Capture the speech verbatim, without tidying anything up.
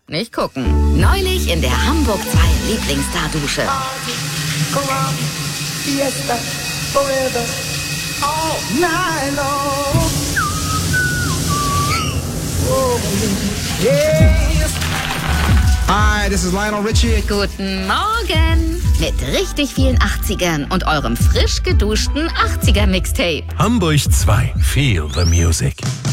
nicht gucken. Neulich in der Hamburg zwei Lieblingsstar-Dusche. Hi, this is Lionel Richie. Guten Morgen. Mit richtig vielen achtzigern und eurem frisch geduschten achtziger-Mixtape. Hamburg zwei. Feel the music.